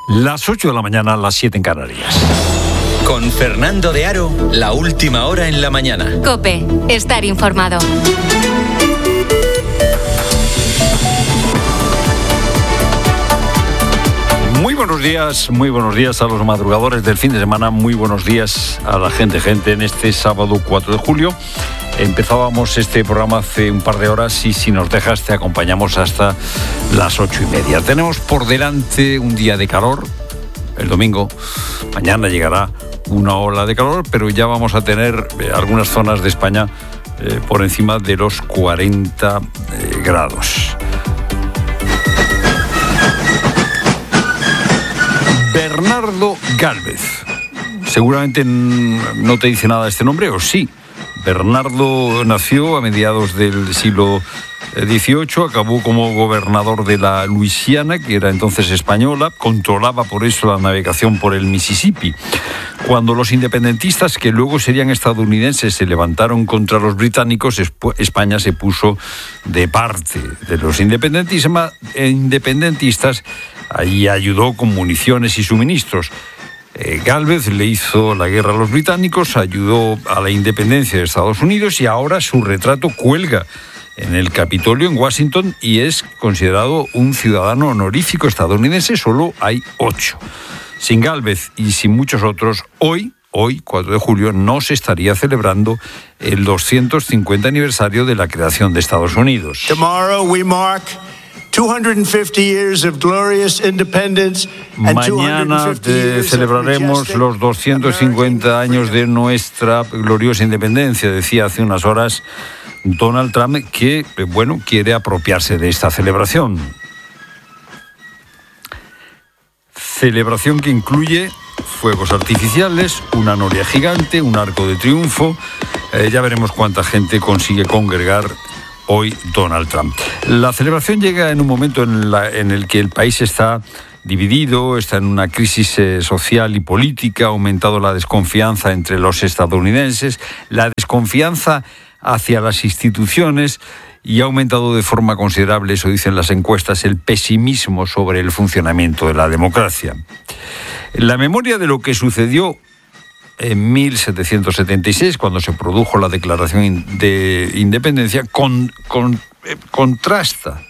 Las 8 de la mañana, las 7 en Canarias. Con Fernando de Aro, la última hora en la mañana. COPE, estar informado. Muy buenos días a los madrugadores del fin de semana, muy buenos días a la gente en este sábado 4 de julio. Empezábamos este programa hace un par de horas y si nos dejas te acompañamos hasta las 8:30. Tenemos por delante un día de calor, el domingo, mañana llegará una ola de calor, pero ya vamos a tener algunas zonas de España por encima de los 40 grados. Bernardo Gálvez. Seguramente no te dice nada este nombre, ¿o sí? Bernardo nació a mediados del siglo XVIII, acabó como gobernador de la Luisiana, que era entonces española, controlaba por eso la navegación por el Mississippi. Cuando los independentistas, que luego serían estadounidenses, se levantaron contra los británicos, España se puso de parte de los independentistas. Allí ayudó con municiones y suministros. Gálvez le hizo la guerra a los británicos, ayudó a la independencia de Estados Unidos y ahora su retrato cuelga en el Capitolio en Washington y es considerado un ciudadano honorífico estadounidense. Solo hay 8. Sin Gálvez y sin muchos otros, hoy, 4 de julio, no se estaría celebrando el 250 aniversario de la creación de Estados Unidos. Tomorrow we mark 250 years of glorious independence. Mañana celebraremos los 250 años de nuestra gloriosa independencia, decía hace unas horas Donald Trump, que, quiere apropiarse de esta celebración. Celebración que incluye fuegos artificiales, una noria gigante, un arco de triunfo. Ya veremos cuánta gente consigue congregar hoy Donald Trump. La celebración llega en un momento en el que el país está dividido, está en una crisis social y política, ha aumentado la desconfianza entre los estadounidenses, la desconfianza hacia las instituciones y ha aumentado de forma considerable, eso dicen las encuestas, el pesimismo sobre el funcionamiento de la democracia. La memoria de lo que sucedió en 1776, cuando se produjo la Declaración de Independencia, contrasta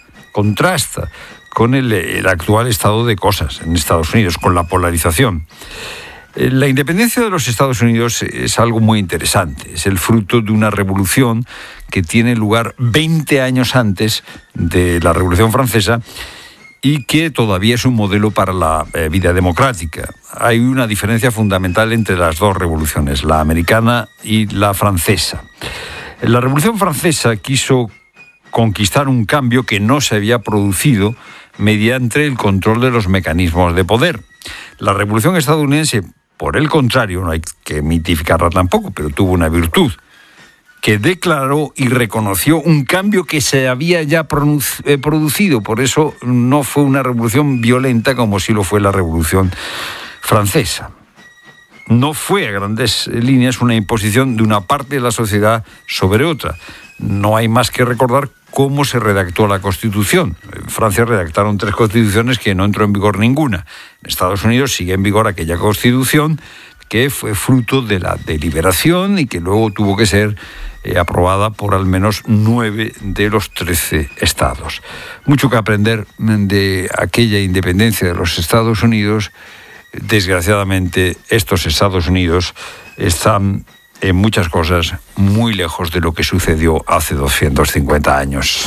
con el actual estado de cosas en Estados Unidos, con la polarización. La independencia de los Estados Unidos es algo muy interesante. Es el fruto de una revolución que tiene lugar 20 años antes de la Revolución Francesa y que todavía es un modelo para la vida democrática. Hay una diferencia fundamental entre las dos revoluciones, la americana y la francesa. La Revolución Francesa quiso conquistar un cambio que no se había producido mediante el control de los mecanismos de poder. La Revolución estadounidense, por el contrario, no hay que mitificarla tampoco, pero tuvo una virtud, que declaró y reconoció un cambio que se había ya producido. Por eso no fue una revolución violenta como sí lo fue la Revolución Francesa. No fue a grandes líneas una imposición de una parte de la sociedad sobre otra. No hay más que recordar cómo se redactó la Constitución. En Francia redactaron 3 constituciones que no entró en vigor ninguna. En Estados Unidos sigue en vigor aquella Constitución que fue fruto de la deliberación y que luego tuvo que ser aprobada por al menos 9 de los 13 estados. Mucho que aprender de aquella independencia de los Estados Unidos. Desgraciadamente, estos Estados Unidos están en muchas cosas muy lejos de lo que sucedió hace 250 años.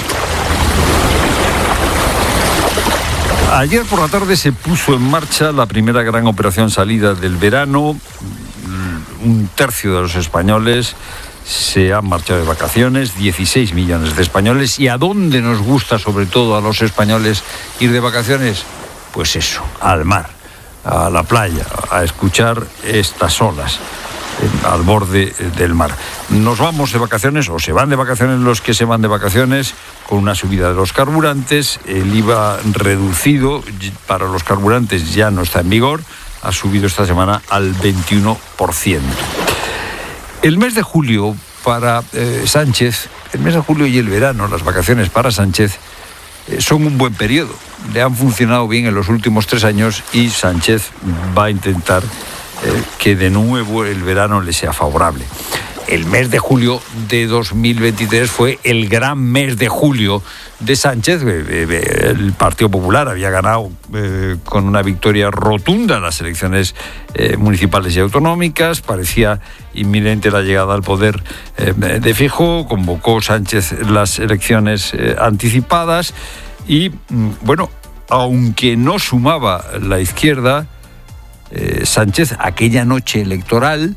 Ayer por la tarde se puso en marcha la primera gran operación salida del verano. 1/3 de los españoles se han marchado de vacaciones, 16 millones de españoles. ¿Y a dónde nos gusta, sobre todo a los españoles, ir de vacaciones? Pues eso, al mar, a la playa, a escuchar estas olas al borde del mar. Nos vamos de vacaciones, o se van de vacaciones los que se van de vacaciones, con una subida de los carburantes. El IVA reducido para los carburantes ya no está en vigor, ha subido esta semana al 21%. El mes de julio para Sánchez, el mes de julio y el verano, las vacaciones para Sánchez, son un buen periodo. Le han funcionado bien en los últimos 3 años y Sánchez va a intentar que de nuevo el verano le sea favorable. El mes de julio de 2023 fue el gran mes de julio de Sánchez. El Partido Popular había ganado con una victoria rotunda las elecciones municipales y autonómicas. Parecía inminente la llegada al poder de Feijóo. Convocó Sánchez las elecciones anticipadas y, bueno, aunque no sumaba la izquierda, Sánchez aquella noche electoral,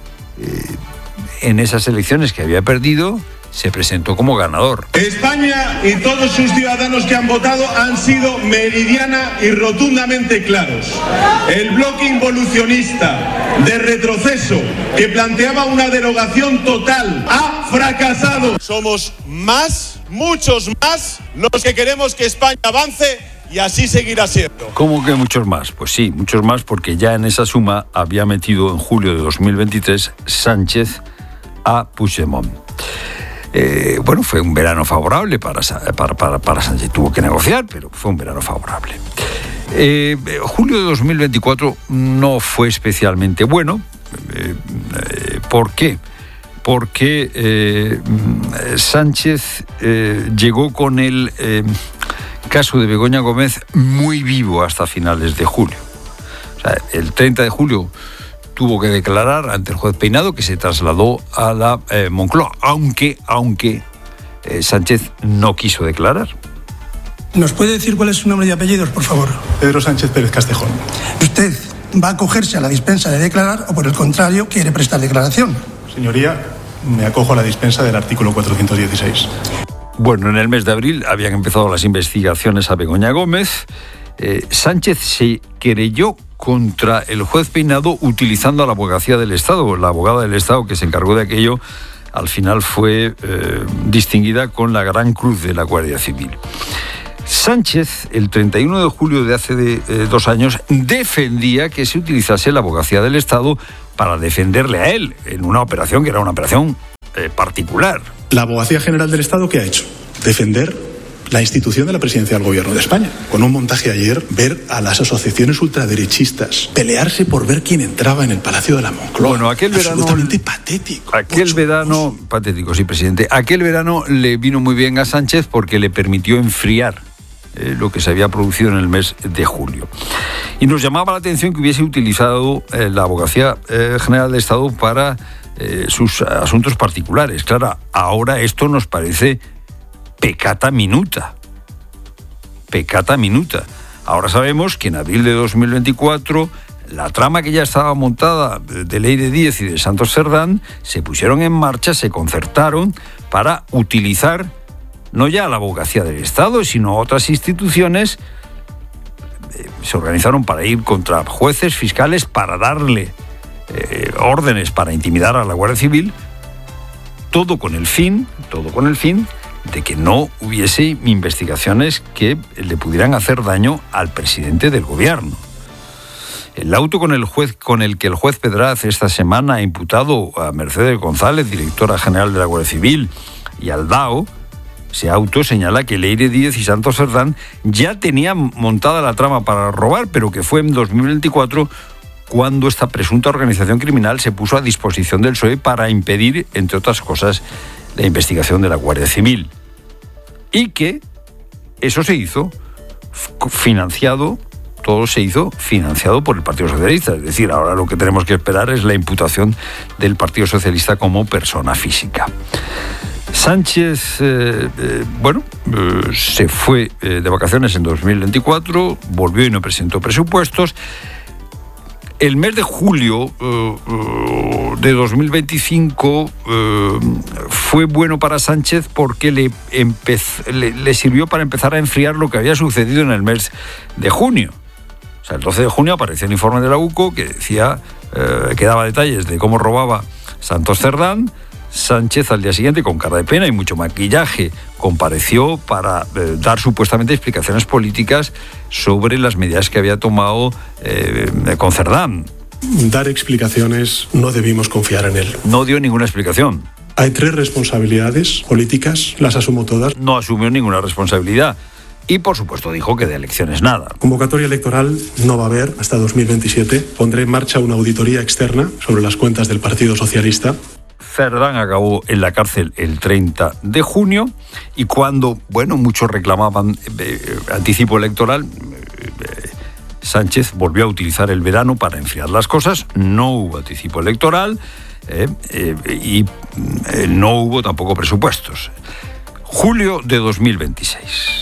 en esas elecciones que había perdido, se presentó como ganador. España y todos sus ciudadanos que han votado han sido meridiana y rotundamente claros. El bloque involucionista de retroceso que planteaba una derogación total ha fracasado. Somos más, muchos más, los que queremos que España avance y así seguirá siendo. ¿Cómo que muchos más? Pues sí, muchos más, porque ya en esa suma había metido en julio de 2023 Sánchez a Puigdemont. Bueno, fue un verano favorable para Sánchez. Tuvo que negociar, pero fue un verano favorable. Julio de 2024 no fue especialmente bueno. ¿Por qué? Porque Sánchez llegó con el caso de Begoña Gómez muy vivo hasta finales de julio. O sea, el 30 de julio tuvo que declarar ante el juez Peinado, que se trasladó a la Moncloa, aunque Sánchez no quiso declarar. ¿Nos puede decir cuál es su nombre y apellidos, por favor? Pedro Sánchez Pérez Castejón. ¿Usted va a acogerse a la dispensa de declarar o, por el contrario, quiere prestar declaración? Señoría, me acojo a la dispensa del artículo 416. Bueno, en el mes de abril habían empezado las investigaciones a Begoña Gómez. Sánchez se querelló contra el juez Peinado utilizando a la abogacía del Estado. La abogada del Estado que se encargó de aquello al final fue distinguida con la Gran Cruz de la Guardia Civil. Sánchez, el 31 de julio de hace 2 años, defendía que se utilizase la abogacía del Estado para defenderle a él en una operación que era una operación particular. La Abogacía General del Estado, ¿qué ha hecho? Defender la institución de la presidencia del Gobierno de España. Con un montaje ayer, ver a las asociaciones ultraderechistas pelearse por ver quién entraba en el Palacio de la Moncloa. Bueno, aquel verano... Absolutamente patético. Patético, sí, presidente. Aquel verano le vino muy bien a Sánchez porque le permitió enfriar lo que se había producido en el mes de julio. Y nos llamaba la atención que hubiese utilizado la Abogacía General del Estado para sus asuntos particulares. Claro, ahora esto nos parece peccata minuta. Peccata minuta. Ahora sabemos que en abril de 2024 la trama que ya estaba montada de Leire Díez y de Santos Cerdán se pusieron en marcha, se concertaron para utilizar no ya la abogacía del Estado, sino otras instituciones. Se organizaron para ir contra jueces, fiscales, para darle órdenes para intimidar a la Guardia Civil, todo con el fin de que no hubiese investigaciones que le pudieran hacer daño al presidente del gobierno. El auto con el que el juez Pedraz esta semana ha imputado a Mercedes González, directora general de la Guardia Civil, y al DAO, ese auto señala que Leire Díez y Santos Cerdán ya tenían montada la trama para robar, pero que fue en 2024 cuando esta presunta organización criminal se puso a disposición del PSOE para impedir, entre otras cosas, la investigación de la Guardia Civil. Y que eso se hizo financiado, todo se hizo financiado por el Partido Socialista. Es decir, ahora lo que tenemos que esperar es la imputación del Partido Socialista como persona física. Sánchez, se fue de vacaciones en 2024, volvió y no presentó presupuestos. El mes de julio de 2025 fue bueno para Sánchez porque le sirvió para empezar a enfriar lo que había sucedido en el mes de junio. O sea, el 12 de junio apareció el informe de la UCO que decía, que daba detalles de cómo robaba Santos Cerdán. Sánchez al día siguiente, con cara de pena y mucho maquillaje, compareció para dar supuestamente explicaciones políticas sobre las medidas que había tomado con Cerdán. Dar explicaciones, no debimos confiar en él. No dio ninguna explicación. Hay 3 responsabilidades políticas, las asumo todas. No asumió ninguna responsabilidad. Y, por supuesto, dijo que de elecciones nada. Convocatoria electoral no va a haber hasta 2027. Pondré en marcha una auditoría externa sobre las cuentas del Partido Socialista. Cerdán acabó en la cárcel el 30 de junio y cuando, muchos reclamaban anticipo electoral, Sánchez volvió a utilizar el verano para enfriar las cosas. No hubo anticipo electoral y no hubo tampoco presupuestos. Julio de 2026.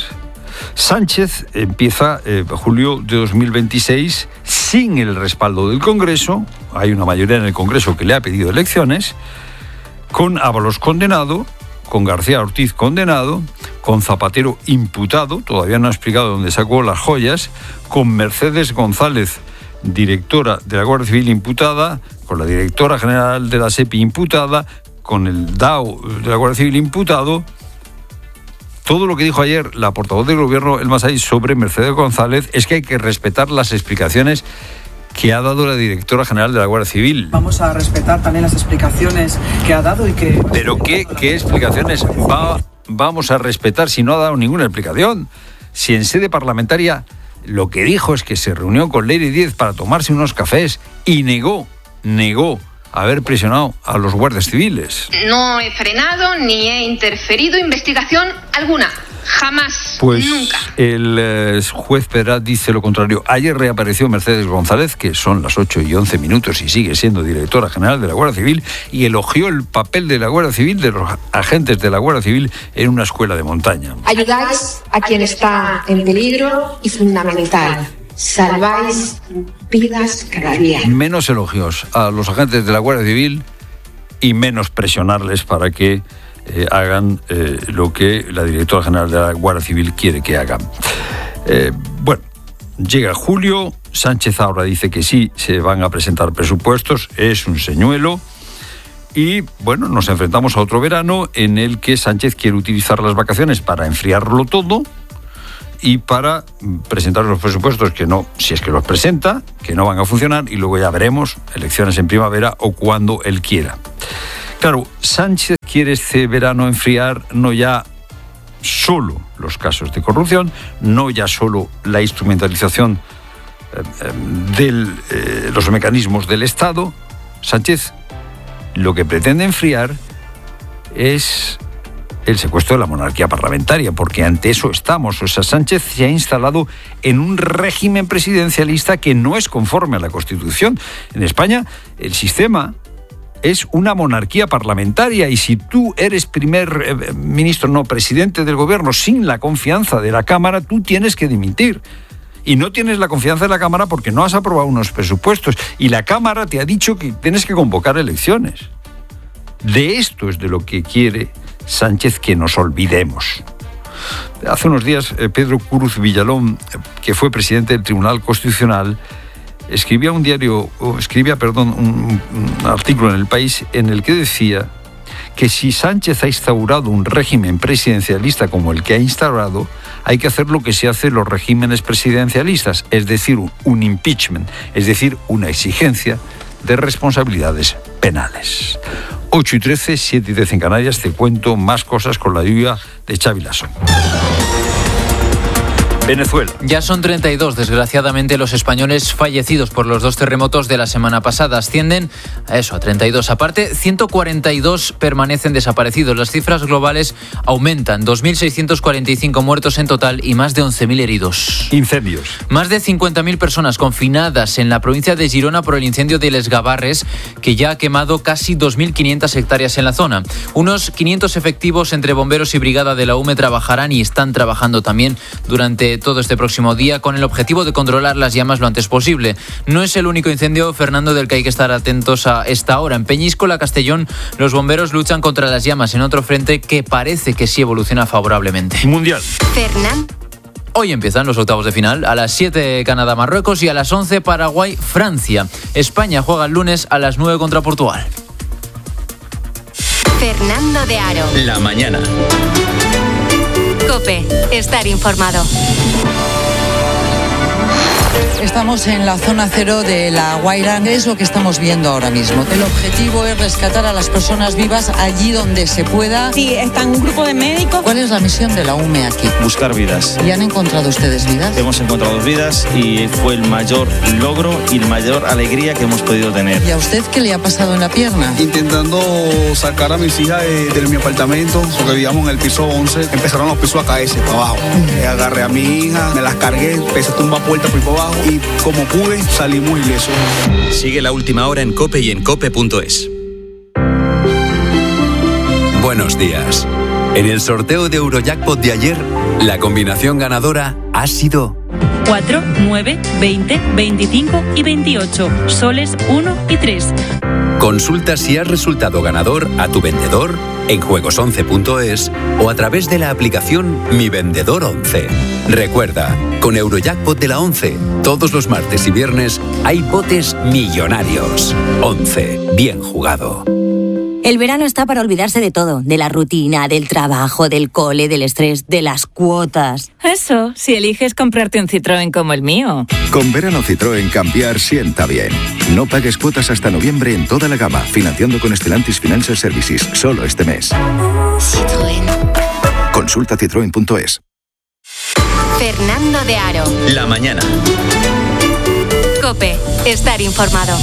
Sánchez empieza julio de 2026 sin el respaldo del Congreso. Hay una mayoría en el Congreso que le ha pedido elecciones, con Ábalos condenado, con García Ortiz condenado, con Zapatero imputado, todavía no ha explicado dónde sacó las joyas, con Mercedes González, directora de la Guardia Civil imputada, con la directora general de la SEPI imputada, con el DAO de la Guardia Civil imputado. Todo lo que dijo ayer la portavoz del Gobierno, El Masai, sobre Mercedes González es que hay que respetar las explicaciones que ha dado la directora general de la Guardia Civil. Vamos a respetar también las explicaciones que ha dado y que... ¿Pero qué explicaciones vamos a respetar si no ha dado ninguna explicación? Si en sede parlamentaria lo que dijo es que se reunió con Leire Díez para tomarse unos cafés y negó haber presionado a los guardias civiles. No he frenado ni he interferido investigación alguna. Jamás, pues nunca. El juez Pedrat dice lo contrario. Ayer reapareció Mercedes González, que son las 8:11 y sigue siendo directora general de la Guardia Civil, y elogió el papel de la Guardia Civil, de los agentes de la Guardia Civil en una escuela de montaña. Ayudáis a quien está en peligro y, fundamental, salváis vidas cada día. Menos elogios a los agentes de la Guardia Civil y menos presionarles para que hagan lo que la directora general de la Guardia Civil quiere que hagan. Llega julio, Sánchez ahora dice que sí, se van a presentar presupuestos, es un señuelo, y nos enfrentamos a otro verano en el que Sánchez quiere utilizar las vacaciones para enfriarlo todo y para presentar los presupuestos que no, si es que los presenta, que no van a funcionar, y luego ya veremos elecciones en primavera o cuando él quiera. Claro, Sánchez quiere este verano enfriar no ya solo los casos de corrupción, no ya solo la instrumentalización de los mecanismos del Estado. Sánchez lo que pretende enfriar es el secuestro de la monarquía parlamentaria, porque ante eso estamos. O sea, Sánchez se ha instalado en un régimen presidencialista que no es conforme a la Constitución. En España, el sistema es una monarquía parlamentaria, y si tú eres primer ministro, presidente del gobierno, sin la confianza de la Cámara, tú tienes que dimitir. Y no tienes la confianza de la Cámara porque no has aprobado unos presupuestos, y la Cámara te ha dicho que tienes que convocar elecciones. De esto es de lo que quiere Sánchez que nos olvidemos. Hace unos días, Pedro Cruz Villalón, que fue presidente del Tribunal Constitucional, escribía un artículo en El País en el que decía que si Sánchez ha instaurado un régimen presidencialista como el que ha instaurado, hay que hacer lo que se hace en los regímenes presidencialistas, es decir, un impeachment, es decir, una exigencia de responsabilidades penales. 8:13, 7:10 en Canarias. Te cuento más cosas con la lluvia de Xavi Lasso. Venezuela. Ya son 32, desgraciadamente, los españoles fallecidos por los 2 terremotos de la semana pasada. Ascienden a 32. Aparte, 142 permanecen desaparecidos. Las cifras globales aumentan. 2.645 muertos en total y más de 11.000 heridos. Incendios. Más de 50.000 personas confinadas en la provincia de Girona por el incendio de Les Gavarres, que ya ha quemado casi 2.500 hectáreas en la zona. Unos 500 efectivos entre bomberos y brigada de la UME trabajarán y están trabajando también durante todo este próximo día con el objetivo de controlar las llamas lo antes posible. No es el único incendio, Fernando, del que hay que estar atentos a esta hora. En Peñíscola, Castellón, los bomberos luchan contra las llamas en otro frente que parece que sí evoluciona favorablemente. Mundial. Fernando. Hoy empiezan los octavos de final. A las 7 Canadá-Marruecos y a las 11 Paraguay-Francia. España juega el lunes a las 9 contra Portugal. Fernando de Aro. La mañana. COPE. Estar informado. Estamos en la zona cero de La Guaira, es lo que estamos viendo ahora mismo. El objetivo es rescatar a las personas vivas allí donde se pueda. Sí, está un grupo de médicos. ¿Cuál es la misión de la UME aquí? Buscar vidas. ¿Y han encontrado ustedes vidas? Hemos encontrado vidas y fue el mayor logro y la mayor alegría que hemos podido tener. ¿Y a usted qué le ha pasado en la pierna? Intentando sacar a mis hijas de mi apartamento, porque vivíamos en el piso 11, empezaron los pisos a caerse para abajo. Agarré a mi hija, me las cargué, empecé a tumbar puertas por abajo y como pude salimos ilesos. Sigue La Última Hora en COPE y en COPE.es. Buenos días. En el sorteo de Eurojackpot de ayer, la combinación ganadora ha sido 4, 9, 20, 25 y 28. Soles 1 y 3. Consulta si has resultado ganador a tu vendedor en juegos11.es o a través de la aplicación Mi Vendedor 11. Recuerda, con Eurojackpot de la 11, todos los martes y viernes hay botes millonarios. 11. Bien jugado. El verano está para olvidarse de todo, de la rutina, del trabajo, del cole, del estrés, de las cuotas. Eso, si eliges comprarte un Citroën como el mío. Con verano Citroën cambiar sienta bien. No pagues cuotas hasta noviembre en toda la gama, financiando con Stellantis Financial Services, solo este mes. Citroën. Consulta citroen.es. Fernando de Aro. La mañana. COPE. Estar informado.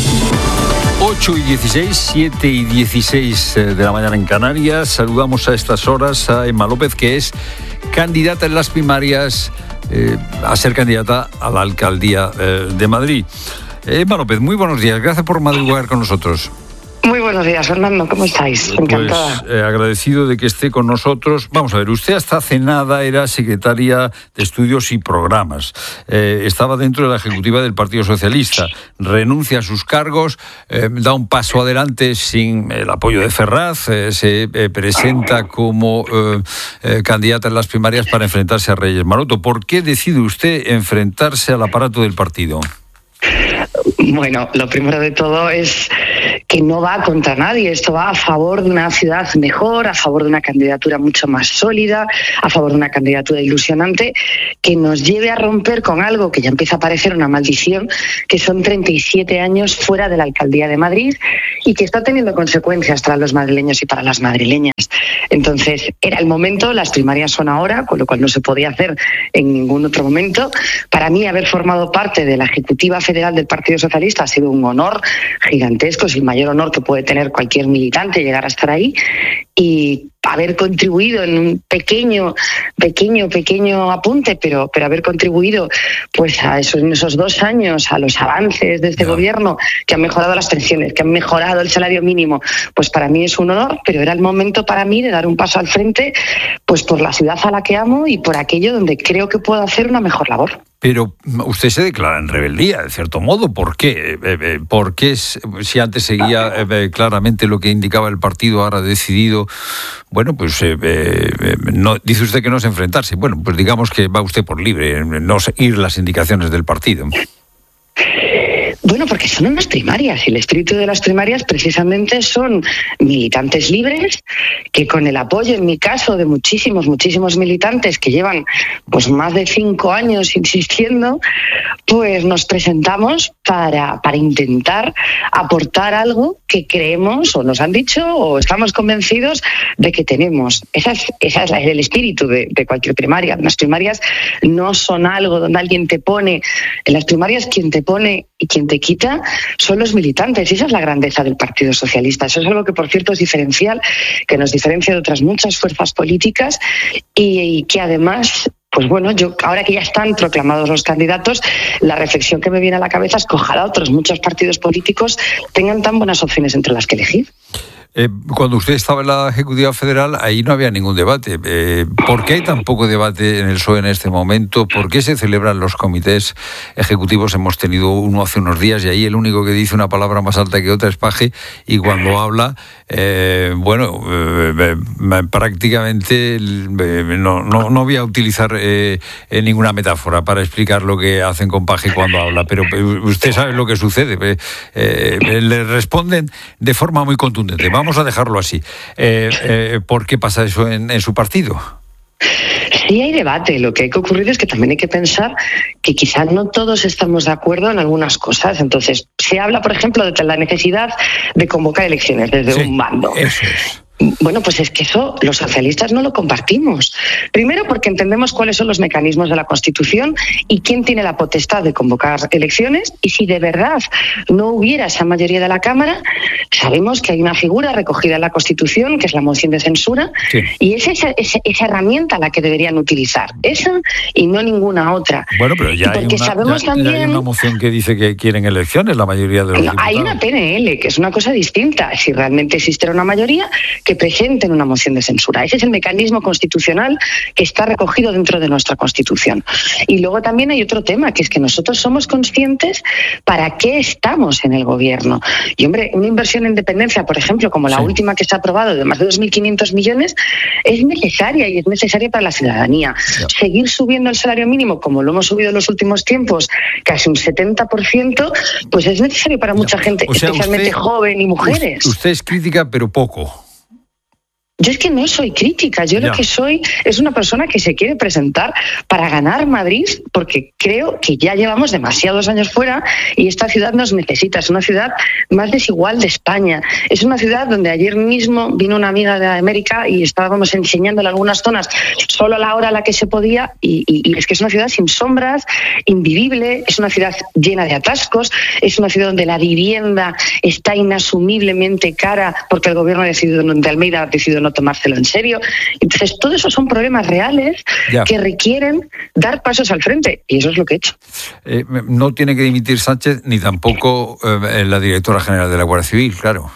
8:16, 7:16 de la mañana en Canarias. Saludamos a estas horas a Emma López, que es candidata en las primarias a ser candidata a la alcaldía de Madrid. Emma López, muy buenos días. Gracias por madrugar con nosotros. Muy buenos días, Fernando. ¿Cómo estáis? Encantada. Pues agradecido de que esté con nosotros. Vamos a ver, usted hasta hace nada era secretaria de Estudios y Programas. Estaba dentro de la ejecutiva del Partido Socialista. Renuncia a sus cargos, da un paso adelante sin el apoyo de Ferraz, se presenta como candidata en las primarias para enfrentarse a Reyes Maroto. ¿Por qué decide usted enfrentarse al aparato del partido? Bueno, lo primero de todo es que no va contra nadie, esto va a favor de una ciudad mejor, a favor de una candidatura mucho más sólida, a favor de una candidatura ilusionante, que nos lleve a romper con algo que ya empieza a parecer una maldición, que son 37 años fuera de la Alcaldía de Madrid y que está teniendo consecuencias para los madrileños y para las madrileñas. Entonces, era el momento, las primarias son ahora, con lo cual no se podía hacer en ningún otro momento. Para mí, haber formado parte de la Ejecutiva Federal del Partido Socialista ha sido un honor gigantesco, es el mayor honor que puede tener cualquier militante llegar a estar ahí, y haber contribuido en un pequeño apunte, pero haber contribuido pues a eso, en esos 2 años a los avances de este gobierno, que han mejorado las pensiones, que han mejorado el salario mínimo, pues para mí es un honor, pero era el momento para mí de dar un paso al frente, pues por la ciudad a la que amo y por aquello donde creo que puedo hacer una mejor labor. Pero usted se declara en rebeldía, de cierto modo. ¿Por qué? ¿Por qué, si antes seguía claramente lo que indicaba el partido, ahora ha decidido, bueno, pues no, dice usted que no es enfrentarse? Bueno, pues digamos que va usted por libre, no seguir las indicaciones del partido. Bueno, porque son unas primarias y el espíritu de las primarias precisamente son militantes libres que, con el apoyo, en mi caso, de muchísimos militantes que llevan pues más de 5 años insistiendo, pues nos presentamos para intentar aportar algo que creemos o nos han dicho o estamos convencidos de que tenemos. Esa es el espíritu de cualquier primaria. Las primarias no son algo donde alguien te pone. En las primarias quien te pone y quien te quita son los militantes, y esa es la grandeza del Partido Socialista. Eso es algo que, por cierto, es diferencial, que nos diferencia de otras muchas fuerzas políticas y que además, pues bueno, yo ahora que ya están proclamados los candidatos, la reflexión que me viene a la cabeza es que ojalá otros muchos partidos políticos tengan tan buenas opciones entre las que elegir. Cuando usted estaba en la Ejecutiva Federal, ahí no había ningún debate. ¿Por qué hay tan poco debate en el PSOE en este momento? ¿Por qué se celebran los comités ejecutivos? Hemos tenido uno hace unos días y ahí el único que dice una palabra más alta que otra es Paje, y cuando habla, prácticamente no voy a utilizar ninguna metáfora para explicar lo que hacen con Paje cuando habla, pero usted sabe lo que sucede. Le responden de forma muy contundente. Vamos a dejarlo así. ¿Por qué pasa eso en su partido? Sí hay debate, lo que hay que ocurrir es que también hay que pensar que quizás no todos estamos de acuerdo en algunas cosas. Entonces, se habla, por ejemplo, de la necesidad de convocar elecciones desde un bando. Eso es. Bueno, pues es que eso los socialistas no lo compartimos. Primero porque entendemos cuáles son los mecanismos de la Constitución y quién tiene la potestad de convocar elecciones, y si de verdad no hubiera esa mayoría de la Cámara, sabemos que hay una figura recogida en la Constitución, que es la moción de censura, y es esa herramienta la que deberían utilizar, esa y no ninguna otra. Bueno, pero ya hay una moción que dice que quieren elecciones la mayoría de los diputados. Hay una PNL, que es una cosa distinta. Si realmente existiera una mayoría, que presenten una moción de censura. Ese es el mecanismo constitucional que está recogido dentro de nuestra Constitución. Y luego también hay otro tema, que es que nosotros somos conscientes para qué estamos en el gobierno. Y hombre, una inversión en dependencia, por ejemplo, como la última que se ha aprobado de más de 2.500 millones, es necesaria, y es necesaria para la ciudadanía. Seguir subiendo el salario mínimo, como lo hemos subido en los últimos tiempos, casi un 70%, pues es necesario para mucha gente, especialmente joven y mujeres. Usted es crítica, pero poco. Yo es que no soy crítica, yo lo que soy es una persona que se quiere presentar para ganar Madrid, porque creo que ya llevamos demasiados años fuera y esta ciudad nos necesita. Es una ciudad más desigual de España. Es una ciudad donde ayer mismo vino una amiga de América y estábamos enseñándole algunas zonas solo a la hora a la que se podía, y es que es una ciudad sin sombras, invivible, es una ciudad llena de atascos, es una ciudad donde la vivienda está inasumiblemente cara porque el gobierno de Almeida ha decidido no tomárselo en serio. Entonces, todo eso son problemas reales que requieren dar pasos al frente, y eso es lo que he hecho. No tiene que dimitir Sánchez, ni tampoco la directora general de la Guardia Civil, claro.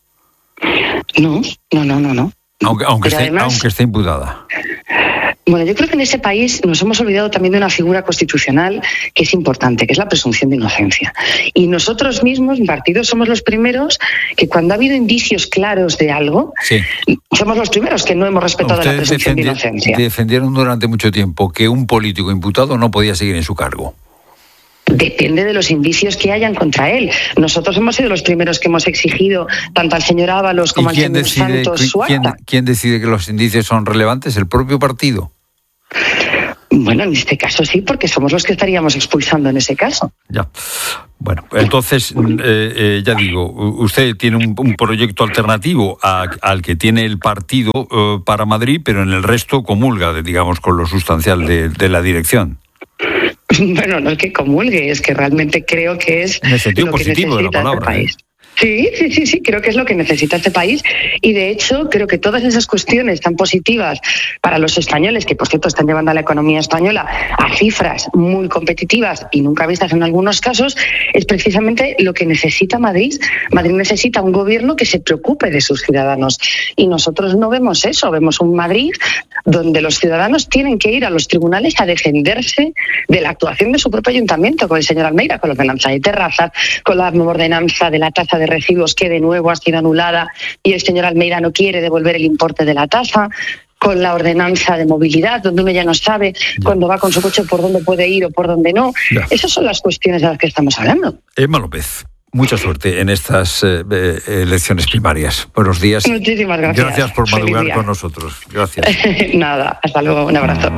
No. Aunque esté imputada. Bueno, yo creo que en ese país nos hemos olvidado también de una figura constitucional que es importante, que es la presunción de inocencia. Y nosotros mismos, partidos, somos los primeros que cuando ha habido indicios claros de algo, somos los primeros que no hemos respetado la presunción de inocencia. Defendieron durante mucho tiempo que un político imputado no podía seguir en su cargo. Depende de los indicios que hayan contra él. Nosotros hemos sido los primeros que hemos exigido tanto al señor Ábalos como al señor Santos su acta. ¿Quién decide que los indicios son relevantes? ¿El propio partido? Bueno, en este caso sí, porque somos los que estaríamos expulsando en ese caso. Ya. Bueno, entonces, ya digo, usted tiene un proyecto alternativo al que tiene el partido para Madrid, pero en el resto comulga, digamos, con lo sustancial de la dirección. Bueno, no es que comulgue, es que realmente creo que es en el sentido lo que positivo de la palabra, este país. Sí, creo que es lo que necesita este país, y de hecho creo que todas esas cuestiones tan positivas para los españoles, que por cierto están llevando a la economía española a cifras muy competitivas y nunca vistas en algunos casos, es precisamente lo que necesita Madrid. Madrid necesita un gobierno que se preocupe de sus ciudadanos, y nosotros no vemos eso. Vemos un Madrid donde los ciudadanos tienen que ir a los tribunales a defenderse de la actuación de su propio ayuntamiento, con el señor Almeida, con la ordenanza de terrazas, con la nueva ordenanza de la tasa de residuos que de nuevo ha sido anulada y el señor Almeida no quiere devolver el importe de la tasa, con la ordenanza de movilidad, donde uno ya no sabe cuando va con su coche por dónde puede ir o por dónde no. Esas son las cuestiones de las que estamos hablando. Emma López, mucha suerte en estas elecciones primarias. Buenos días. Muchísimas gracias. Gracias por madrugar con nosotros. Gracias. Nada, hasta luego, un abrazo.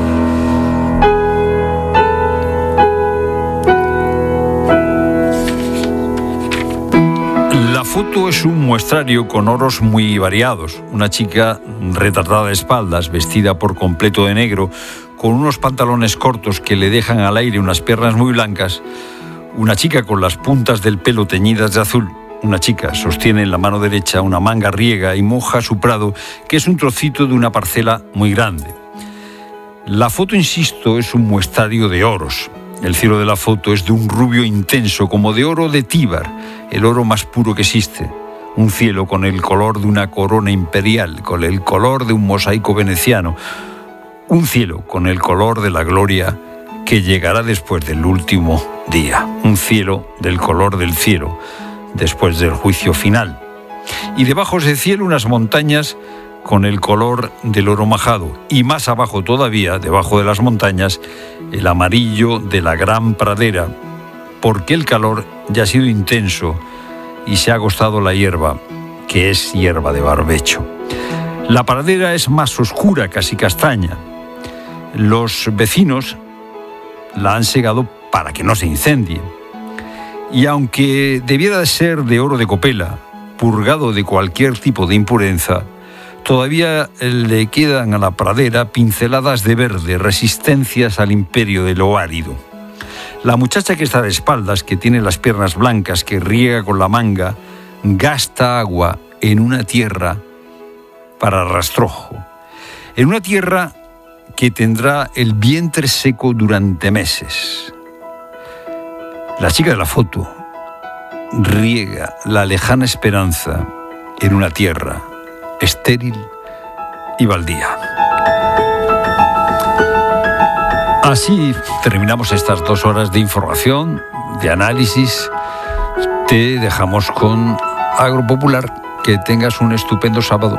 La foto es un muestrario con oros muy variados. Una chica retratada de espaldas, vestida por completo de negro, con unos pantalones cortos que le dejan al aire unas piernas muy blancas. Una chica con las puntas del pelo teñidas de azul. Una chica sostiene en la mano derecha una manga riega y moja su prado, que es un trocito de una parcela muy grande. La foto, insisto, es un muestrario de oros. El cielo de la foto es de un rubio intenso, como de oro de Tíbar, el oro más puro que existe. Un cielo con el color de una corona imperial, con el color de un mosaico veneciano. Un cielo con el color de la gloria que llegará después del último día. Un cielo del color del cielo, después del juicio final. Y debajo de ese cielo unas montañas con el color del oro majado, y más abajo todavía, debajo de las montañas, el amarillo de la gran pradera, porque el calor ya ha sido intenso y se ha agostado la hierba, que es hierba de barbecho. La pradera es más oscura, casi castaña. Los vecinos la han segado para que no se incendie. Y aunque debiera de ser de oro de copela, purgado de cualquier tipo de impureza, todavía le quedan a la pradera pinceladas de verde, resistencias al imperio de lo árido. La muchacha que está de espaldas, que tiene las piernas blancas, que riega con la manga, gasta agua en una tierra para rastrojo, en una tierra que tendrá el vientre seco durante meses. La chica de la foto riega la lejana esperanza en una tierra estéril y baldía. Así terminamos estas 2 horas de información, de análisis. Te dejamos con Agropopular. Que tengas un estupendo sábado.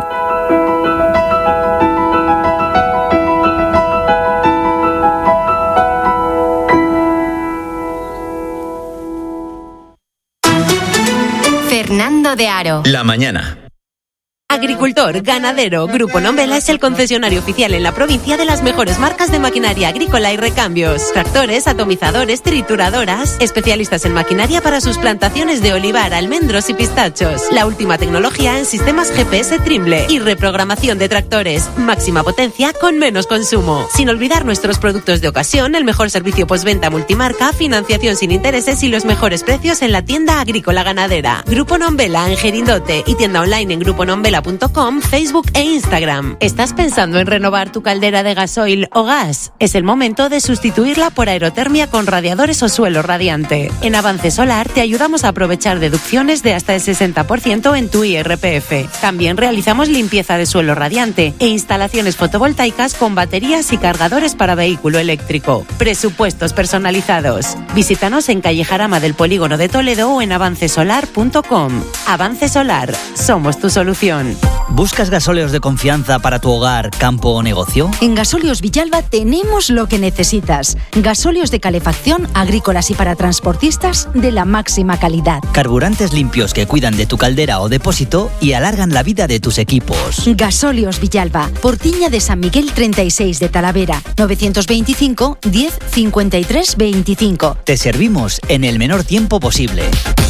Fernando de Aro. La mañana. Agricultor, ganadero, Grupo Nombela es el concesionario oficial en la provincia de las mejores marcas de maquinaria agrícola y recambios. Tractores, atomizadores, trituradoras, especialistas en maquinaria para sus plantaciones de olivar, almendros y pistachos. La última tecnología en sistemas GPS Trimble y reprogramación de tractores. Máxima potencia con menos consumo. Sin olvidar nuestros productos de ocasión, el mejor servicio postventa multimarca, financiación sin intereses y los mejores precios en la tienda agrícola ganadera. Grupo Nombela en Gerindote y tienda online en gruponombela.com, Facebook e Instagram. ¿Estás pensando en renovar tu caldera de gasoil o gas? Es el momento de sustituirla por aerotermia con radiadores o suelo radiante. En Avance Solar te ayudamos a aprovechar deducciones de hasta el 60% en tu IRPF. También realizamos limpieza de suelo radiante e instalaciones fotovoltaicas con baterías y cargadores para vehículo eléctrico. Presupuestos personalizados. Visítanos en calle Jarama del Polígono de Toledo o en avancesolar.com. Avance Solar. Somos tu solución. ¿Buscas gasóleos de confianza para tu hogar, campo o negocio? En Gasóleos Villalba tenemos lo que necesitas. Gasóleos de calefacción, agrícolas y para transportistas de la máxima calidad. Carburantes limpios que cuidan de tu caldera o depósito y alargan la vida de tus equipos. Gasóleos Villalba, Portiña de San Miguel 36 de Talavera, 925 10 53 25. Te servimos en el menor tiempo posible.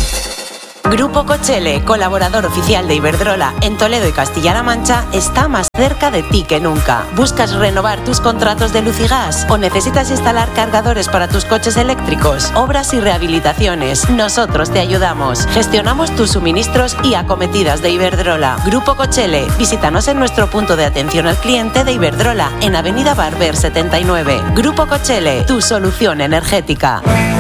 Grupo Cochele, colaborador oficial de Iberdrola en Toledo y Castilla-La Mancha, está más cerca de ti que nunca. ¿Buscas renovar tus contratos de luz y gas? ¿O necesitas instalar cargadores para tus coches eléctricos? Obras y rehabilitaciones. Nosotros te ayudamos. Gestionamos tus suministros y acometidas de Iberdrola. Grupo Cochele. Visítanos en nuestro punto de atención al cliente de Iberdrola en Avenida Barber 79. Grupo Cochele, tu solución energética.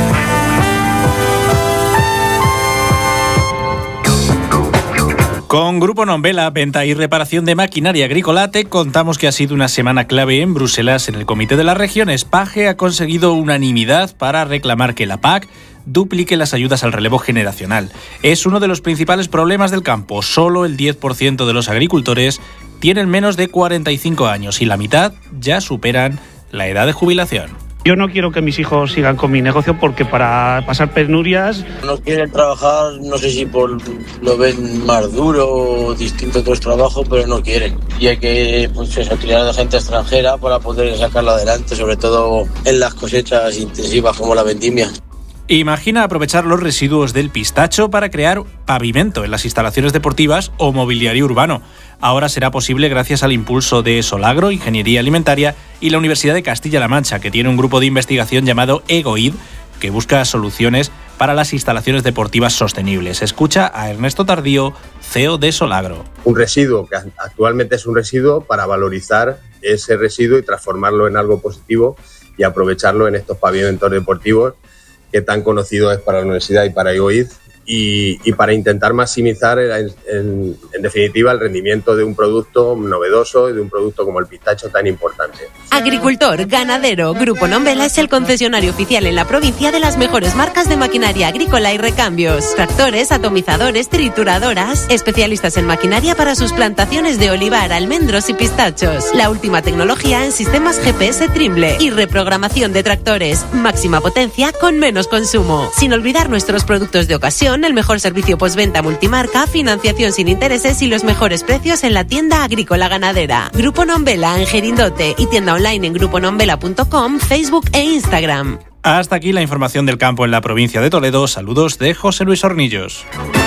Con Grupo Nombela, venta y reparación de maquinaria agrícola, te contamos que ha sido una semana clave en Bruselas. En el Comité de las Regiones, PAGE ha conseguido unanimidad para reclamar que la PAC duplique las ayudas al relevo generacional. Es uno de los principales problemas del campo. Solo el 10% de los agricultores tienen menos de 45 años y la mitad ya superan la edad de jubilación. Yo no quiero que mis hijos sigan con mi negocio porque para pasar penurias... No quieren trabajar, no sé si lo ven más duro o distinto a otros trabajos, pero no quieren. Y hay que tirar de gente extranjera para poder sacarlo adelante, sobre todo en las cosechas intensivas como la vendimia. Imagina aprovechar los residuos del pistacho para crear pavimento en las instalaciones deportivas o mobiliario urbano. Ahora será posible gracias al impulso de Solagro, Ingeniería Alimentaria y la Universidad de Castilla-La Mancha, que tiene un grupo de investigación llamado EGOID, que busca soluciones para las instalaciones deportivas sostenibles. Escucha a Ernesto Tardío, CEO de Solagro. Un residuo que actualmente es un residuo, para valorizar ese residuo y transformarlo en algo positivo y aprovecharlo en estos pavimentos deportivos que tan conocido es para la universidad y para EGOID, y para intentar maximizar en definitiva el rendimiento de un producto novedoso y de un producto como el pistacho tan importante. Agricultor, ganadero, Grupo Nombela es el concesionario oficial en la provincia de las mejores marcas de maquinaria agrícola y recambios. Tractores, atomizadores, trituradoras, especialistas en maquinaria para sus plantaciones de olivar, almendros y pistachos. La última tecnología en sistemas GPS Trimble y reprogramación de tractores. Máxima potencia con menos consumo. Sin olvidar nuestros productos de ocasión, formación, el mejor servicio postventa multimarca, financiación sin intereses y los mejores precios en la tienda agrícola ganadera. Grupo Nombela en Gerindote y tienda online en gruponombela.com, Facebook e Instagram. Hasta aquí la información del campo en la provincia de Toledo. Saludos de José Luis Hornillos.